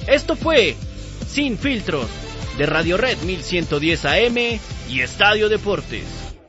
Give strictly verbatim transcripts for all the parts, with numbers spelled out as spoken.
Esto fue Sin Filtros, de Radio Red mil ciento diez A M y Estadio Deportes.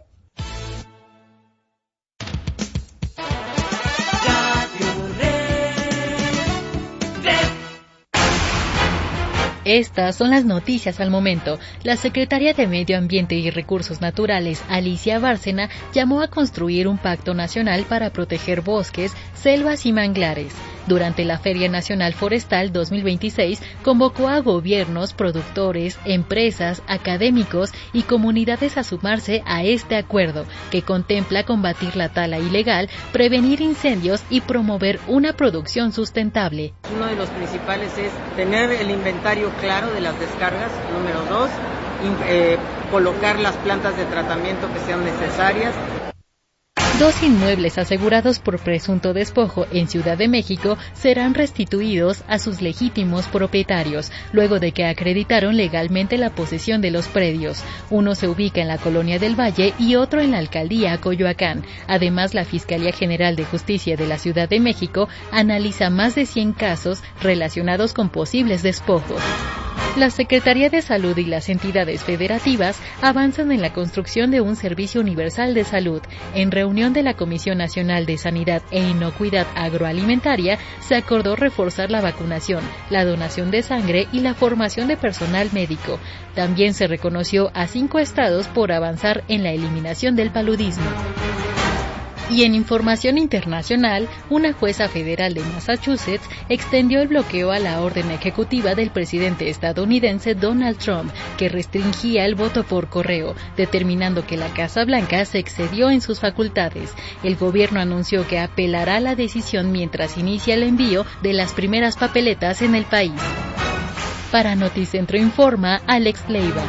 Estas son las noticias al momento. La Secretaría de Medio Ambiente y Recursos Naturales, Alicia Bárcena, llamó a construir un pacto nacional para proteger bosques, selvas y manglares. Durante la Feria Nacional Forestal dos mil veintiséis, convocó a gobiernos, productores, empresas, académicos y comunidades a sumarse a este acuerdo, que contempla combatir la tala ilegal, prevenir incendios y promover una producción sustentable. Uno de los principales es tener el inventario claro de las descargas. Número dos, eh, colocar las plantas de tratamiento que sean necesarias. Dos inmuebles asegurados por presunto despojo en Ciudad de México serán restituidos a sus legítimos propietarios, luego de que acreditaron legalmente la posesión de los predios. Uno se ubica en la Colonia del Valle y otro en la Alcaldía Coyoacán. Además, la Fiscalía General de Justicia de la Ciudad de México analiza más de cien casos relacionados con posibles despojos. La Secretaría de Salud y las entidades federativas avanzan en la construcción de un servicio universal de salud. En reunión de la Comisión Nacional de Sanidad e Inocuidad Agroalimentaria, se acordó reforzar la vacunación, la donación de sangre y la formación de personal médico. También se reconoció a cinco estados por avanzar en la eliminación del paludismo. Y en información internacional, una jueza federal de Massachusetts extendió el bloqueo a la orden ejecutiva del presidente estadounidense Donald Trump, que restringía el voto por correo, determinando que la Casa Blanca se excedió en sus facultades. El gobierno anunció que apelará la decisión mientras inicia el envío de las primeras papeletas en el país. Para Noticentro Informa, Alex Leiva.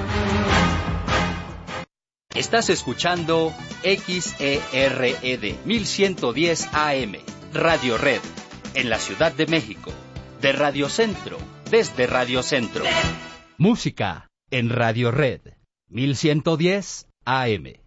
Estás escuchando X E R E D mil ciento diez A M, Radio Red, en la Ciudad de México, de Radio Centro, desde Radio Centro. Música en Radio Red, mil ciento diez A M.